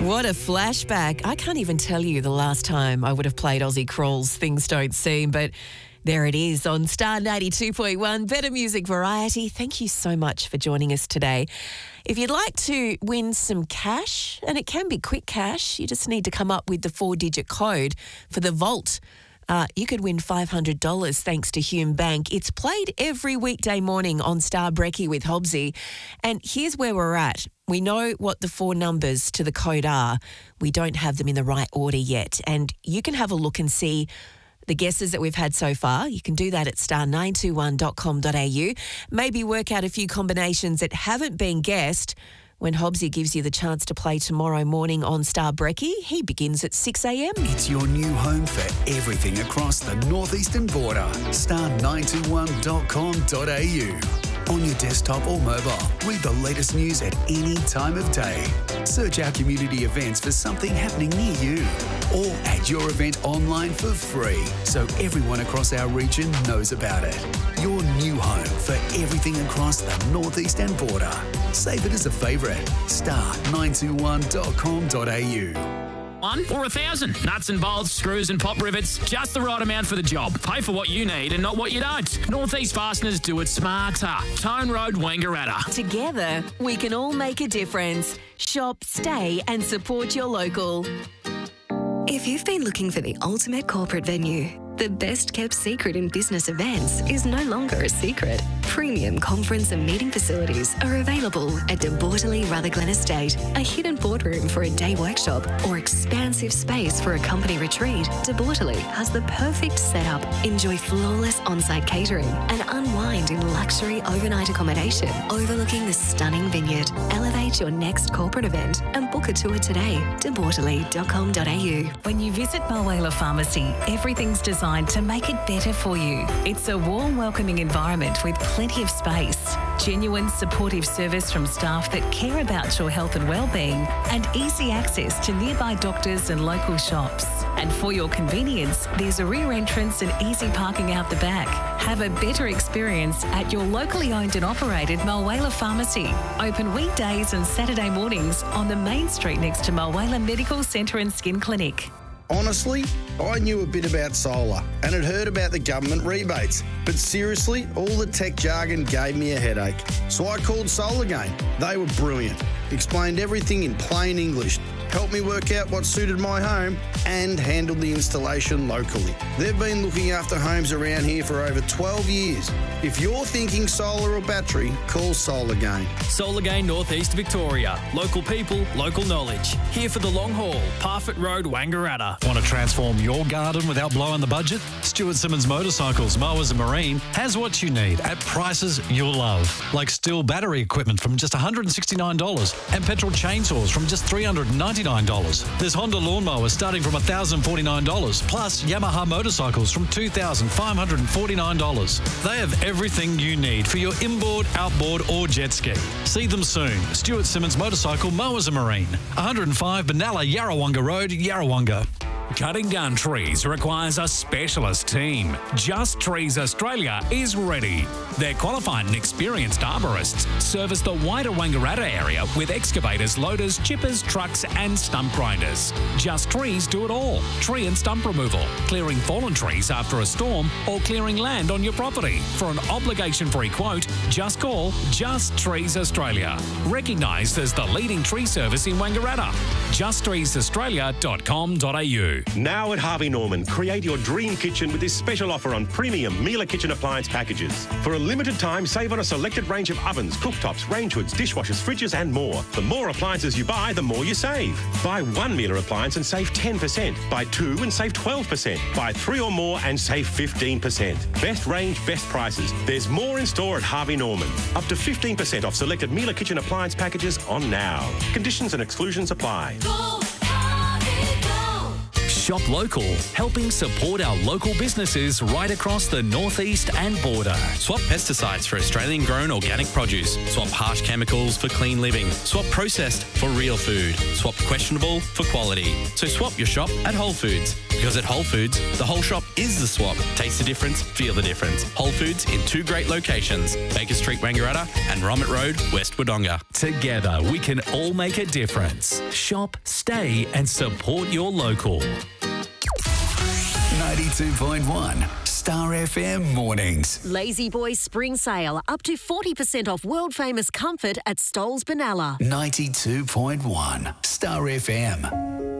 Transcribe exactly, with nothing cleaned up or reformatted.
What a flashback. I can't even tell you the last time I would have played Aussie Crawl's Things Don't Seem, but there it is on Star ninety-two point one, Better Music Variety. Thank you so much for joining us today. If you'd like to win some cash, and it can be quick cash, you just need to come up with the four-digit code for the Vault. Uh, you could win five hundred dollars thanks to Hume Bank. It's played every weekday morning on Star Brekkie with Hobbsy. And here's where we're at. We know what the four numbers to the code are. We don't have them in the right order yet. And you can have a look and see the guesses that we've had so far. You can do that at star nine two one dot com dot a u. Maybe work out a few combinations that haven't been guessed when Hobbsy gives you the chance to play tomorrow morning on Star Brekkie. He begins at six a m. It's your new home for everything across the northeastern border. star nine two one dot com dot a u. On your desktop or mobile, read the latest news at any time of day. Search our community events for something happening near you. Or add your event online for free so everyone across our region knows about it. Your new home for everything across the northeastern border. Save it as a favourite. star nine two one dot com dot a u. One or a thousand. Nuts and bolts, screws and pop rivets. Just the right amount for the job. Pay for what you need and not what you don't. Northeast Fasteners do it smarter. Tone Road, Wangaratta. Together, we can all make a difference. Shop, stay and support your local. If you've been looking for the ultimate corporate venue, the best kept secret in business events is no longer a secret. Premium conference and meeting facilities are available at De Bortoli Rutherglen Estate. A hidden boardroom for a day workshop or expansive space for a company retreat, De Bortoli has the perfect setup. Enjoy flawless on-site catering and unwind in luxury overnight accommodation overlooking the stunning vineyard. Elevate your next corporate event and book a tour today. de bortoli dot com dot a u. When you visit Mulwala Pharmacy, everything's designed to make it better for you. It's a warm, welcoming environment with plenty of space, genuine supportive service from staff that care about your health and well-being, and easy access to nearby doctors and local shops. And for your convenience, there's a rear entrance and easy parking out the back. Have a better experience at your locally owned and operated Mulwala Pharmacy. Open weekdays and Saturday mornings on the main street next to Mulwala Medical Centre and Skin Clinic. Honestly, I knew a bit about solar and had heard about the government rebates. But seriously, all the tech jargon gave me a headache. So I called SolarGain. They were brilliant. Explained everything in plain English. Helped me work out what suited my home and handled the installation locally. They've been looking after homes around here for over twelve years. If you're thinking solar or battery, call SolarGain. SolarGain Northeast Victoria. Local people, local knowledge. Here for the long haul. Parfitt Road, Wangaratta. Want to transform your garden without blowing the budget? Stuart Simmons Motorcycles, Mowers and Marine has what you need at prices you'll love. Like Stihl battery equipment from just one hundred sixty-nine dollars and petrol chainsaws from just three hundred ninety-nine dollars. There's Honda lawnmowers starting from one thousand forty-nine dollars, plus Yamaha motorcycles from two thousand five hundred forty-nine dollars. They have everything you need for your inboard, outboard or jet ski. See them soon. Stuart Simmons Motorcycle, Mowers and Marine. one oh five Benalla Yarrawonga Road, Yarrawonga. Cutting down trees requires a specialist team. Just Trees Australia is ready. Their qualified and experienced arborists service the wider Wangaratta area with excavators, loaders, chippers, trucks and stump grinders. Just Trees do it all. Tree and stump removal, clearing fallen trees after a storm or clearing land on your property. For an obligation-free quote, just call Just Trees Australia. Recognised as the leading tree service in Wangaratta. just trees australia dot com dot a u. Now at Harvey Norman, create your dream kitchen with this special offer on premium Miele kitchen appliance packages. For a limited time, save on a selected range of ovens, cooktops, range hoods, dishwashers, fridges and more. The more appliances you buy, the more you save. Buy one Miele appliance and save ten percent. Buy two and save twelve percent. Buy three or more and save fifteen percent. Best range, best prices. There's more in store at Harvey Norman. Up to fifteen percent off selected Miele kitchen appliance packages on now. Conditions and exclusions apply. Go. Shop local, helping support our local businesses right across the northeast and border. Swap pesticides for Australian-grown organic produce. Swap harsh chemicals for clean living. Swap processed for real food. Swap questionable for quality. So swap your shop at Whole Foods. Because at Whole Foods, the whole shop is the swap. Taste the difference, feel the difference. Whole Foods in two great locations, Baker Street, Wangaratta and Rommet Road, West Wodonga. Together, we can all make a difference. Shop, stay and support your local. ninety-two point one Star F M Mornings. Lazy Boy Spring Sale. Up to forty percent off world-famous comfort at Stoles Benalla. ninety-two point one Star F M.